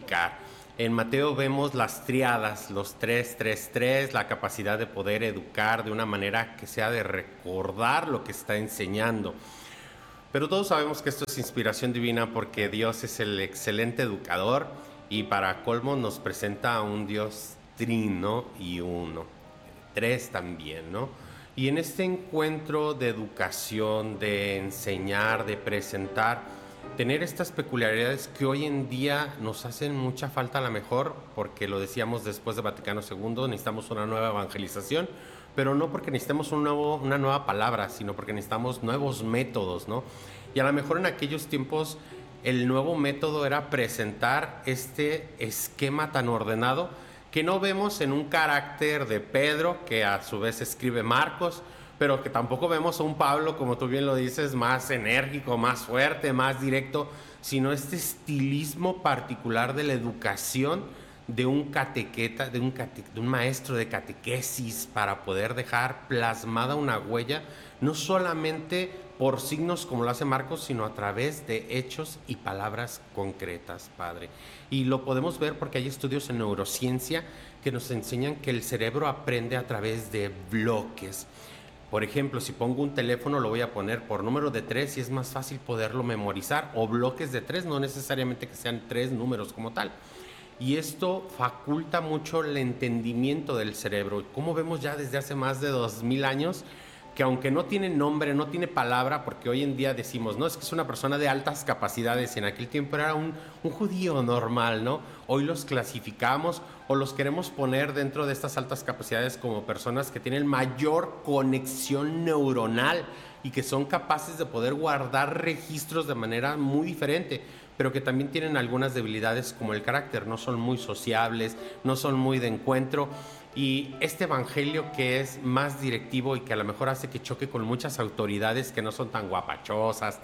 edificar. En Mateo vemos las triadas, los 3, 3, 3, la capacidad de poder educar de una manera que sea de recordar lo que está enseñando. Pero todos sabemos que esto es inspiración divina porque Dios es el excelente educador y para colmo nos presenta a un Dios trino y uno, tres también, ¿no? Y en este encuentro de educación, de enseñar, de presentar, tener estas peculiaridades que hoy en día nos hacen mucha falta a la mejor, porque lo decíamos después de Vaticano II, necesitamos una nueva evangelización, pero no porque necesitemos una nueva palabra, sino porque necesitamos nuevos métodos, ¿no? Y a lo mejor en aquellos tiempos el nuevo método era presentar este esquema tan ordenado que no vemos en un carácter de Pedro, que a su vez escribe Marcos, pero que tampoco vemos a un Pablo, como tú bien lo dices, más enérgico, más fuerte, más directo, sino este estilismo particular de la educación de un catequeta, de un maestro de catequesis para poder dejar plasmada una huella, no solamente por signos como lo hace Marcos, sino a través de hechos y palabras concretas, Padre. Y lo podemos ver porque hay estudios en neurociencia que nos enseñan que el cerebro aprende a través de bloques. Por ejemplo, si pongo un teléfono, lo voy a poner por número de 3 y es más fácil poderlo memorizar, o bloques de 3, no necesariamente que sean 3 números como tal. Y esto faculta mucho el entendimiento del cerebro. Como vemos ya desde hace más de 2000 años, que aunque no tiene nombre, no tiene palabra, porque hoy en día decimos, no, es que es una persona de altas capacidades, y en aquel tiempo era un judío normal, ¿no? Hoy los clasificamos o los queremos poner dentro de estas altas capacidades como personas que tienen mayor conexión neuronal y que son capaces de poder guardar registros de manera muy diferente, pero que también tienen algunas debilidades como el carácter, no son muy sociables, no son muy de encuentro. Y este evangelio que es más directivo y que a lo mejor hace que choque con muchas autoridades que no son tan guapachosas,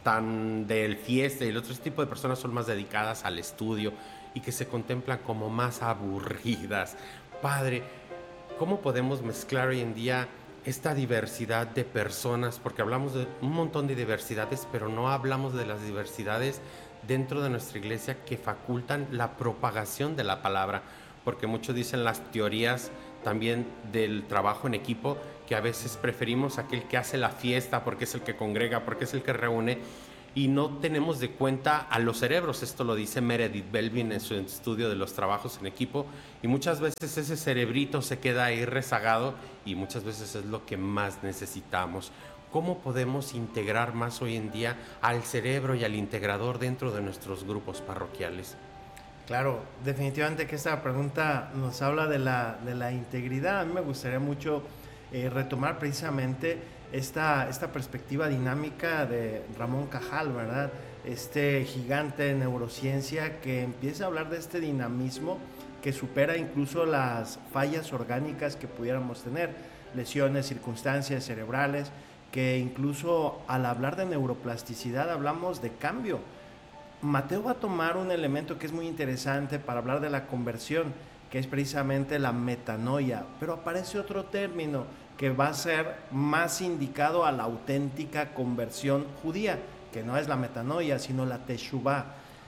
tan del fiesta, y el otro tipo de personas son más dedicadas al estudio y que se contemplan como más aburridas. Padre, ¿cómo podemos mezclar hoy en día esta diversidad de personas? Porque hablamos de un montón de diversidades, pero no hablamos de las diversidades dentro de nuestra iglesia que facultan la propagación de la palabra. Porque muchos dicen las teorías también del trabajo en equipo, que a veces preferimos aquel que hace la fiesta porque es el que congrega, porque es el que reúne, y no tenemos de cuenta a los cerebros. Esto lo dice Meredith Belvin en su estudio de los trabajos en equipo, y muchas veces ese cerebrito se queda ahí rezagado y muchas veces es lo que más necesitamos. ¿Cómo podemos integrar más hoy en día al cerebro y al integrador dentro de nuestros grupos parroquiales? Claro, definitivamente que esta pregunta nos habla de la integridad. A mí me gustaría mucho retomar precisamente esta perspectiva dinámica de Ramón Cajal, ¿verdad? Este gigante de neurociencia que empieza a hablar de este dinamismo que supera incluso las fallas orgánicas que pudiéramos tener, lesiones, circunstancias cerebrales, que incluso al hablar de neuroplasticidad hablamos de cambio. Mateo va a tomar un elemento que es muy interesante para hablar de la conversión, que es precisamente la metanoia, pero aparece otro término que va a ser más indicado a la auténtica conversión judía, que no es la metanoia, sino la teshuvá.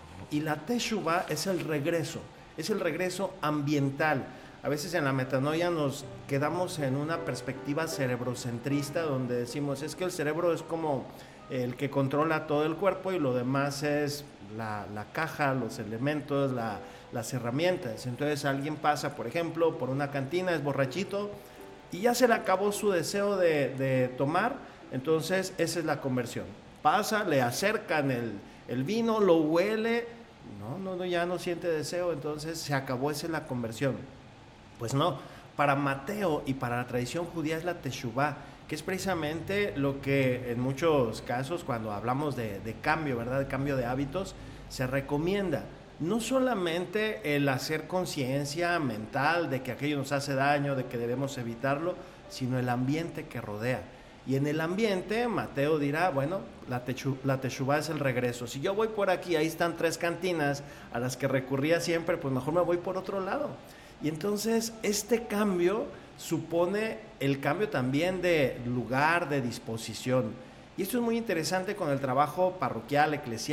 Y la teshuvá es el regreso ambiental. A veces en la metanoia nos quedamos en una perspectiva cerebrocentrista donde decimos, es que el cerebro es como el que controla todo el cuerpo y lo demás es la caja, los elementos, las herramientas. Entonces alguien pasa, por ejemplo, por una cantina, es borrachito y ya se le acabó su deseo de tomar, entonces esa es la conversión. Pasa, le acercan el vino, lo huele, no, ya no siente deseo, entonces se acabó, esa es la conversión. Pues no, para Mateo y para la tradición judía es la teshuvá, que es precisamente lo que en muchos casos cuando hablamos de cambio, ¿verdad? De cambio de hábitos, se recomienda. No solamente el hacer conciencia mental de que aquello nos hace daño, de que debemos evitarlo, sino el ambiente que rodea. Y en el ambiente, Mateo dirá, bueno, la teshuvá es el regreso. Si yo voy por aquí, ahí están 3 cantinas a las que recurría siempre, pues mejor me voy por otro lado. Y entonces este cambio supone el cambio también de lugar, de disposición. Y esto es muy interesante con el trabajo parroquial, eclesial.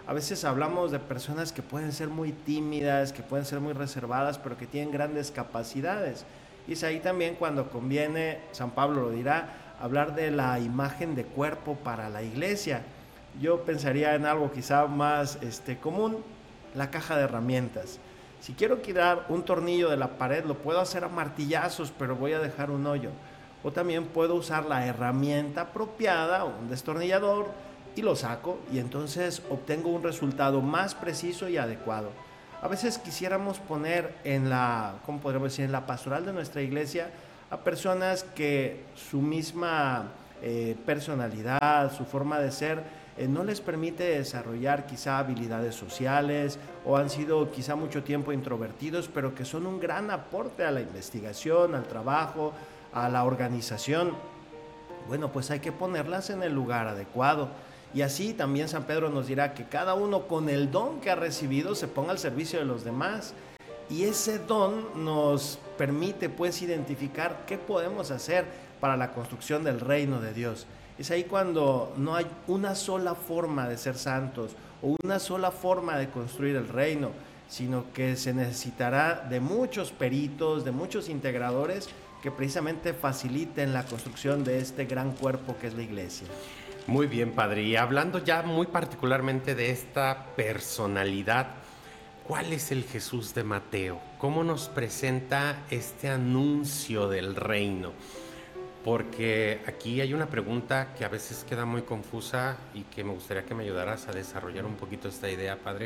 A veces hablamos de personas que pueden ser muy tímidas, que pueden ser muy reservadas, pero que tienen grandes capacidades. Y es ahí también cuando conviene, San Pablo lo dirá, hablar de la imagen de cuerpo para la iglesia. Yo pensaría en algo quizá más común, la caja de herramientas. Si quiero quitar un tornillo de la pared, lo puedo hacer a martillazos, pero voy a dejar un hoyo. O también puedo usar la herramienta apropiada, un destornillador, y lo saco, y entonces obtengo un resultado más preciso y adecuado. A veces quisiéramos poner en la, ¿cómo podríamos decir?, en la pastoral de nuestra iglesia a personas que su misma personalidad, su forma de ser, no les permite desarrollar quizá habilidades sociales o han sido quizá mucho tiempo introvertidos, pero que son un gran aporte a la investigación, al trabajo, a la organización. Bueno, pues hay que ponerlas en el lugar adecuado. Y así también San Pedro nos dirá que cada uno con el don que ha recibido se ponga al servicio de los demás. Y ese don nos permite pues identificar qué podemos hacer para la construcción del reino de Dios. Es ahí cuando no hay una sola forma de ser santos o una sola forma de construir el reino, sino que se necesitará de muchos peritos, de muchos integradores que precisamente faciliten la construcción de este gran cuerpo que es la iglesia. Muy bien, padre. Y hablando ya muy particularmente de esta personalidad, ¿cuál es el Jesús de Mateo? ¿Cómo nos presenta este anuncio del reino? Porque aquí hay una pregunta que a veces queda muy confusa y que me gustaría que me ayudaras a desarrollar un poquito esta idea, padre.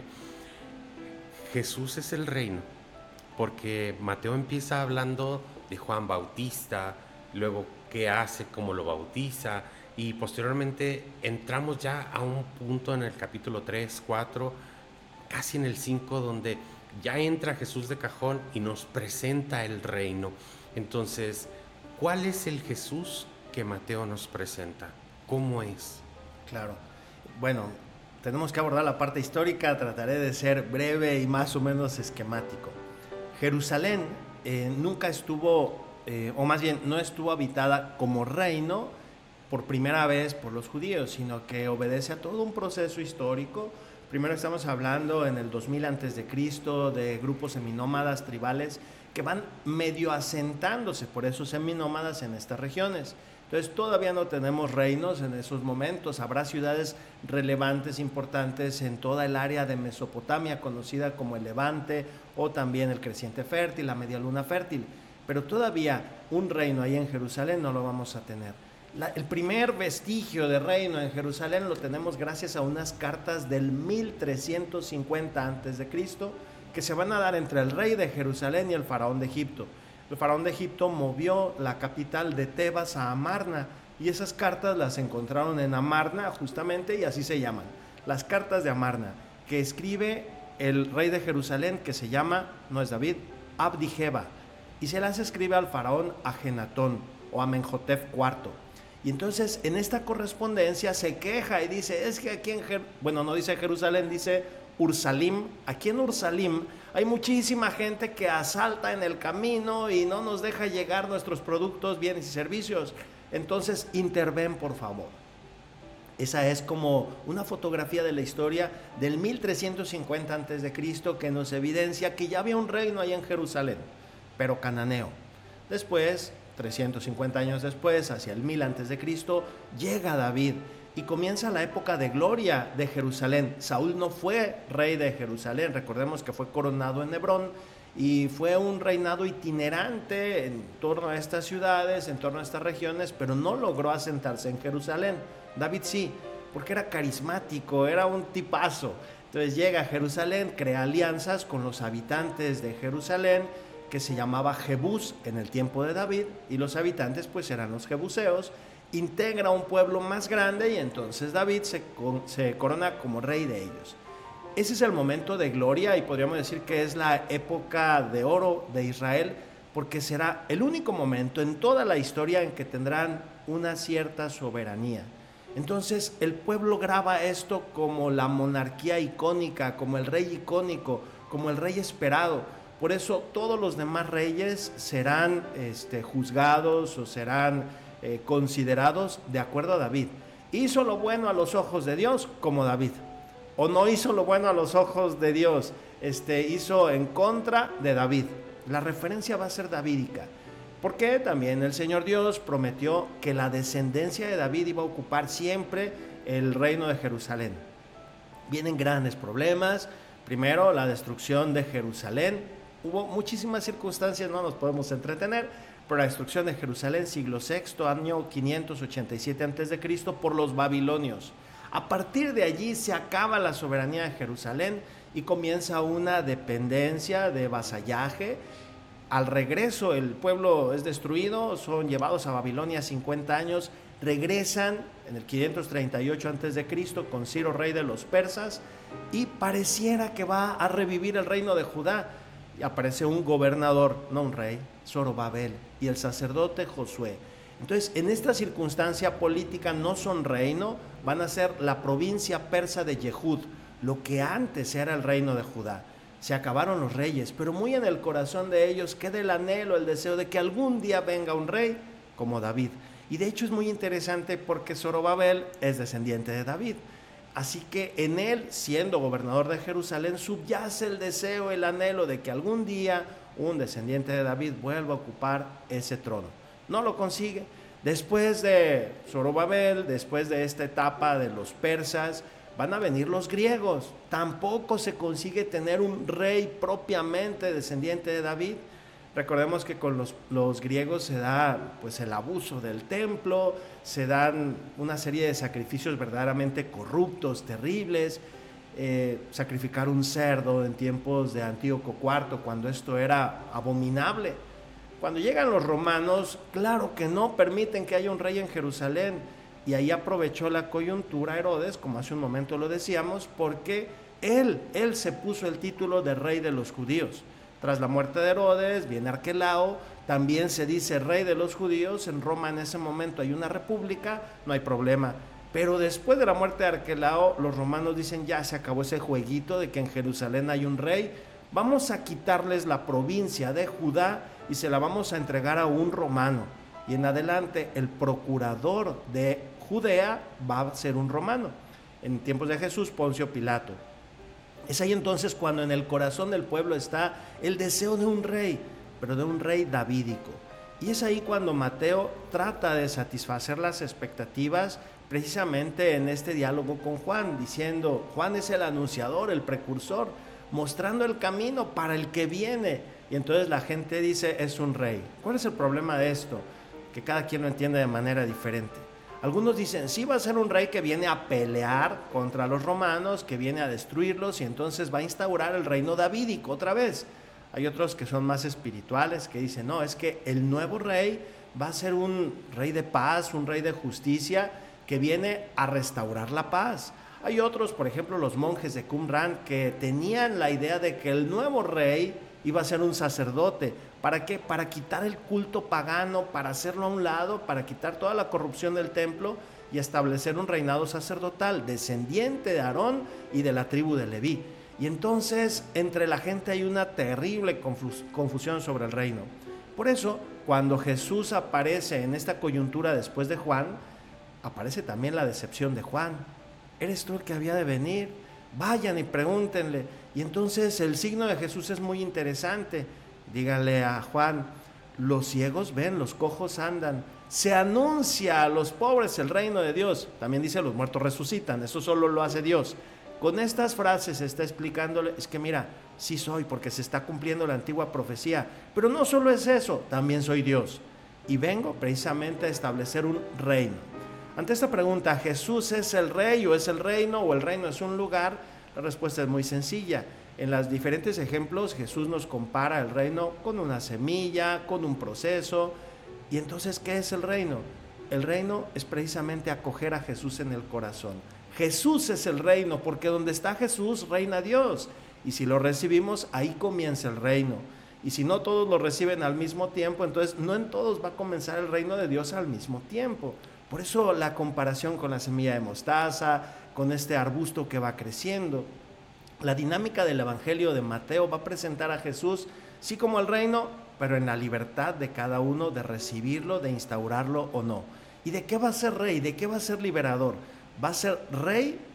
Jesús es el reino, porque Mateo empieza hablando de Juan Bautista, luego qué hace, cómo lo bautiza, y posteriormente entramos ya a un punto en el capítulo 3, 4, casi en el 5, donde ya entra Jesús de cajón y nos presenta el reino. Entonces, ¿cuál es el Jesús que Mateo nos presenta? ¿Cómo es? Claro. Bueno, tenemos que abordar la parte histórica, trataré de ser breve y más o menos esquemático. Jerusalén nunca estuvo, o más bien no estuvo habitada como reino por primera vez por los judíos, sino que obedece a todo un proceso histórico. Primero estamos hablando en el 2000 a.C. de grupos seminómadas tribales que van medio asentándose, por eso seminómadas en estas regiones. Entonces todavía no tenemos reinos en esos momentos, habrá ciudades relevantes, importantes en toda el área de Mesopotamia, conocida como el Levante, o también el Creciente Fértil, la Media Luna Fértil, pero todavía un reino ahí en Jerusalén no lo vamos a tener. El primer vestigio de reino en Jerusalén lo tenemos gracias a unas cartas del 1350 a.C., que se van a dar entre el rey de Jerusalén y el faraón de Egipto. El faraón de Egipto movió la capital de Tebas a Amarna y esas cartas las encontraron en Amarna justamente, y así se llaman, las cartas de Amarna, que escribe el rey de Jerusalén, que se llama, no es David, Abdijeba, y se las escribe al faraón Ajenatón o Amenhotep IV. Y entonces en esta correspondencia se queja y dice, es que aquí no dice Jerusalén, dice Ursalim. Aquí en Ursalim hay muchísima gente que asalta en el camino y no nos deja llegar nuestros productos, bienes y servicios. Entonces interven, por favor. Esa es como una fotografía de la historia del 1350 a.C. que nos evidencia que ya había un reino ahí en Jerusalén, pero cananeo. Después, 350 años después, hacia el 1000 a.C., llega David y comienza la época de gloria de Jerusalén. Saúl no fue rey de Jerusalén, recordemos que fue coronado en Hebrón y fue un reinado itinerante en torno a estas ciudades, en torno a estas regiones, pero no logró asentarse en Jerusalén. David sí, porque era carismático, era un tipazo. Entonces llega a Jerusalén, crea alianzas con los habitantes de Jerusalén, que se llamaba Jebús en el tiempo de David, y los habitantes pues eran los jebuseos. Integra un pueblo más grande y entonces David se corona como rey de ellos. Ese es el momento de gloria y podríamos decir que es la época de oro de Israel, porque será el único momento en toda la historia en que tendrán una cierta soberanía. Entonces el pueblo graba esto como la monarquía icónica, como el rey icónico, como el rey esperado. Por eso todos los demás reyes serán juzgados o serán considerados de acuerdo a David. Hizo lo bueno a los ojos de Dios como David. o no hizo lo bueno a los ojos de Dios, hizo en contra de David. La referencia va a ser davídica, porque también el Señor Dios prometió que la descendencia de David iba a ocupar siempre el reino de Jerusalén. Vienen grandes problemas. Primero, la destrucción de Jerusalén. Hubo muchísimas circunstancias, no nos podemos entretener, pero la destrucción de Jerusalén, siglo VI, año 587 a.C., por los babilonios. A partir de allí se acaba la soberanía de Jerusalén y comienza una dependencia de vasallaje. Al regreso el pueblo es destruido, son llevados a Babilonia 50 años, regresan en el 538 a.C. con Ciro, rey de los persas, y pareciera que va a revivir el reino de Judá. Y aparece un gobernador, no un rey, Zorobabel, y el sacerdote Josué. Entonces, en esta circunstancia política no son reino, van a ser la provincia persa de Yehud, lo que antes era el reino de Judá. Se acabaron los reyes, pero muy en el corazón de ellos queda el anhelo, el deseo de que algún día venga un rey como David. Y de hecho es muy interesante porque Zorobabel es descendiente de David. Así que en él, siendo gobernador de Jerusalén, subyace el deseo, el anhelo de que algún día un descendiente de David vuelva a ocupar ese trono. No lo consigue. Después de Zorobabel, después de esta etapa de los persas, van a venir los griegos. Tampoco se consigue tener un rey propiamente descendiente de David. Recordemos que con los griegos se da pues el abuso del templo, se dan una serie de sacrificios verdaderamente corruptos, terribles, sacrificar un cerdo en tiempos de Antíoco IV, cuando esto era abominable. Cuando llegan los romanos, claro que no permiten que haya un rey en Jerusalén, y ahí aprovechó la coyuntura Herodes, como hace un momento lo decíamos, porque él se puso el título de rey de los judíos. Tras la muerte de Herodes viene Arquelao, también se dice rey de los judíos. En Roma en ese momento hay una república, no hay problema. Pero después de la muerte de Arquelao, los romanos dicen ya se acabó ese jueguito de que en Jerusalén hay un rey, vamos a quitarles la provincia de Judá y se la vamos a entregar a un romano. Y en adelante el procurador de Judea va a ser un romano. En tiempos de Jesús, Poncio Pilato. Es ahí entonces cuando en el corazón del pueblo está el deseo de un rey, pero de un rey davídico. Y es ahí cuando Mateo trata de satisfacer las expectativas precisamente en este diálogo con Juan, diciendo, Juan es el anunciador, el precursor, mostrando el camino para el que viene. Y entonces la gente dice, es un rey. ¿Cuál es el problema de esto? Que cada quien lo entiende de manera diferente. Algunos dicen, sí va a ser un rey que viene a pelear contra los romanos, que viene a destruirlos y entonces va a instaurar el reino davídico otra vez. Hay otros que son más espirituales, que dicen, no, es que el nuevo rey va a ser un rey de paz, un rey de justicia, que viene a restaurar la paz. Hay otros, por ejemplo, los monjes de Qumran, que tenían la idea de que el nuevo rey iba a ser un sacerdote. ¿Para qué? Para quitar el culto pagano, para hacerlo a un lado, para quitar toda la corrupción del templo y establecer un reinado sacerdotal, descendiente de Aarón y de la tribu de Leví. Y entonces entre la gente hay una terrible confusión sobre el reino. Por eso, cuando Jesús aparece en esta coyuntura después de Juan, aparece también la decepción de Juan. ¿Eres tú el que había de venir? Vayan y pregúntenle. Y entonces el signo de Jesús es muy interesante. Díganle a Juan, los ciegos ven, los cojos andan. Se anuncia a los pobres el reino de Dios. También dice, los muertos resucitan. Eso solo lo hace Dios. Con estas frases está explicándole, es que mira, sí soy, porque se está cumpliendo la antigua profecía. Pero no solo es eso, también soy Dios. Y vengo precisamente a establecer un reino. Ante esta pregunta, ¿Jesús es el rey o es el reino o el reino es un lugar? La respuesta es muy sencilla. En los diferentes ejemplos, Jesús nos compara el reino con una semilla, con un proceso. Y entonces, ¿qué es el reino? El reino es precisamente acoger a Jesús en el corazón. Jesús es el reino, porque donde está Jesús reina Dios. Y si lo recibimos, ahí comienza el reino. Y si no todos lo reciben al mismo tiempo, entonces no en todos va a comenzar el reino de Dios al mismo tiempo. Por eso la comparación con la semilla de mostaza, con este arbusto que va creciendo. La dinámica del Evangelio de Mateo va a presentar a Jesús, sí como el reino, pero en la libertad de cada uno de recibirlo, de instaurarlo o no. ¿Y de qué va a ser rey? ¿De qué va a ser liberador? Va a ser rey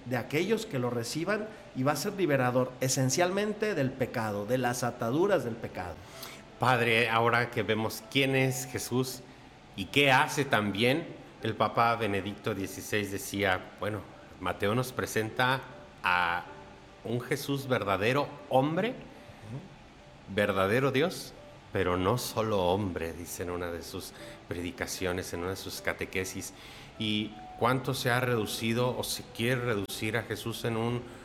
de aquellos que lo reciban y va a ser liberador esencialmente del pecado, de las ataduras del pecado. Padre, ahora que vemos quién es Jesús y qué hace también, el Papa Benedicto XVI decía, bueno, Mateo nos presenta a un Jesús verdadero hombre, verdadero Dios, pero no solo hombre, dice en una de sus predicaciones, en una de sus catequesis. Y cuánto se ha reducido o se quiere reducir a Jesús en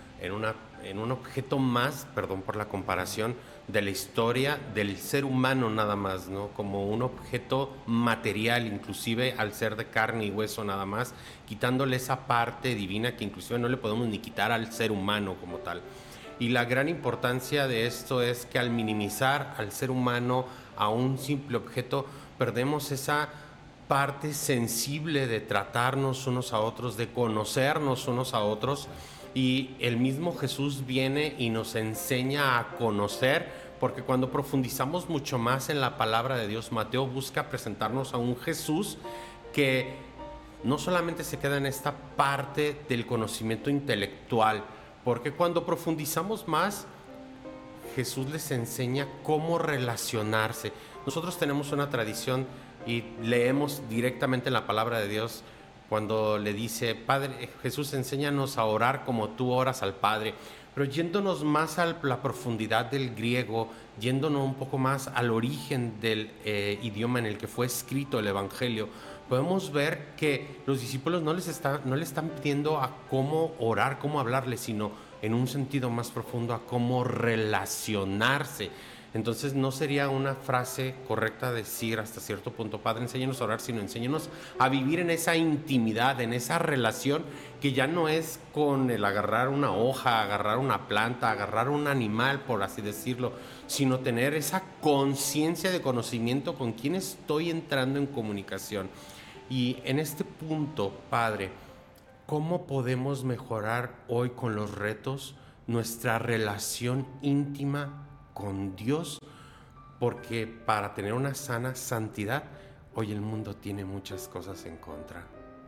un objeto más, perdón por la comparación, de la historia del ser humano nada más, ¿no? Como un objeto material, inclusive al ser de carne y hueso nada más, quitándole esa parte divina que inclusive no le podemos ni quitar al ser humano como tal. Y la gran importancia de esto es que al minimizar al ser humano a un simple objeto, perdemos esa parte sensible de tratarnos unos a otros, de conocernos unos a otros, y el mismo Jesús viene y nos enseña a conocer, porque cuando profundizamos mucho más en la palabra de Dios, Mateo busca presentarnos a un Jesús que no solamente se queda en esta parte del conocimiento intelectual, porque cuando profundizamos más, Jesús les enseña cómo relacionarse. Nosotros tenemos una tradición y leemos directamente en la palabra de Dios cuando le dice, Padre, Jesús, enséñanos a orar como tú oras al Padre. Pero yéndonos más a la profundidad del griego, yéndonos un poco más al origen del idioma en el que fue escrito el Evangelio, podemos ver que los discípulos no le están pidiendo a cómo orar, cómo hablarle, sino en un sentido más profundo a cómo relacionarse. Entonces no sería una frase correcta decir hasta cierto punto, Padre, enséñanos a orar, sino enséñanos a vivir en esa intimidad, en esa relación que ya no es con el agarrar una hoja, agarrar una planta, agarrar un animal, por así decirlo, sino tener esa conciencia de conocimiento con quien estoy entrando en comunicación. Y en este punto, Padre, ¿cómo podemos mejorar hoy con los retos nuestra relación íntima con Dios? Porque para tener una sana santidad, hoy el mundo tiene muchas cosas en contra.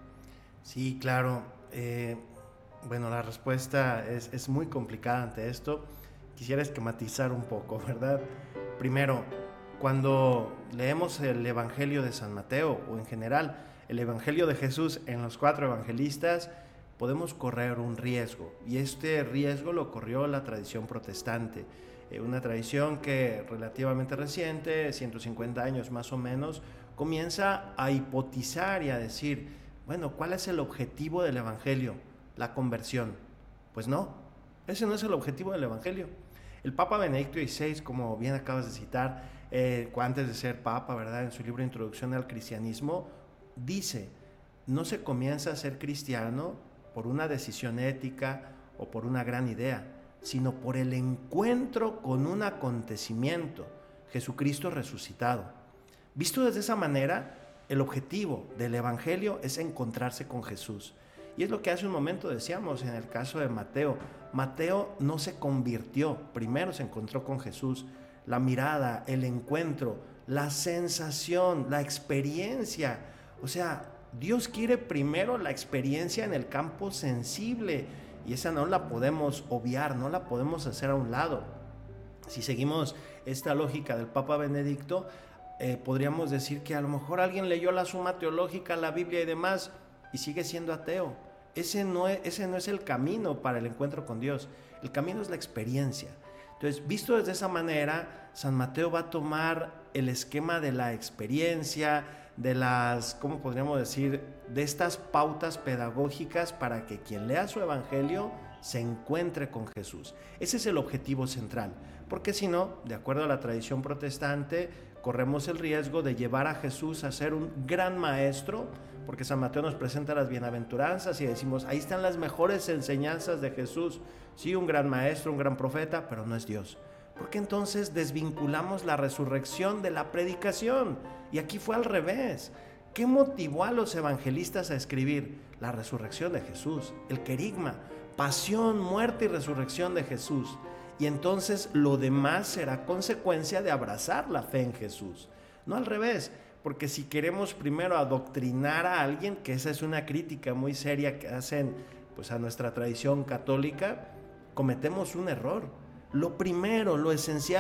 Sí, claro. Bueno, la respuesta es muy complicada ante esto. Quisiera esquematizar un poco, ¿verdad? Primero, cuando leemos el Evangelio de San Mateo o en general el Evangelio de Jesús en los 4 evangelistas, podemos correr un riesgo, y este riesgo lo corrió la tradición protestante, una tradición que relativamente reciente, 150 años más o menos, comienza a hipotizar y a decir, bueno, ¿cuál es el objetivo del Evangelio? La conversión. Pues no, ese no es el objetivo del Evangelio. El Papa Benedicto XVI, como bien acabas de citar, antes de ser Papa, ¿verdad?, en su libro Introducción al Cristianismo, dice, no se comienza a ser cristiano por una decisión ética o por una gran idea, sino por el encuentro con un acontecimiento, Jesucristo resucitado. Visto desde esa manera, el objetivo del Evangelio es encontrarse con Jesús. Y es lo que hace un momento decíamos en el caso de Mateo. Mateo no se convirtió, primero se encontró con Jesús. La mirada, el encuentro, la sensación, la experiencia. O sea, Dios quiere primero la experiencia en el campo sensible, y esa no la podemos obviar, no la podemos hacer a un lado. Si seguimos esta lógica del Papa Benedicto, podríamos decir que a lo mejor alguien leyó la Suma Teológica, la Biblia y demás, y sigue siendo ateo. Ese no es el camino para el encuentro con Dios. El camino es la experiencia. Entonces, visto desde esa manera, San Mateo va a tomar el esquema de la experiencia, de las, ¿cómo podríamos decir?, de estas pautas pedagógicas para que quien lea su evangelio se encuentre con Jesús. Ese es el objetivo central, porque si no, de acuerdo a la tradición protestante, corremos el riesgo de llevar a Jesús a ser un gran maestro, porque San Mateo nos presenta las bienaventuranzas y decimos, ahí están las mejores enseñanzas de Jesús. Sí, un gran maestro, un gran profeta, pero no es Dios. Porque entonces desvinculamos la resurrección de la predicación. Y aquí fue al revés. ¿Qué motivó a los evangelistas a escribir? La resurrección de Jesús, el querigma, pasión, muerte y resurrección de Jesús. Y entonces lo demás será consecuencia de abrazar la fe en Jesús. No al revés, porque si queremos primero adoctrinar a alguien, que esa es una crítica muy seria que hacen pues a nuestra tradición católica, cometemos un error. Lo primero, lo esencial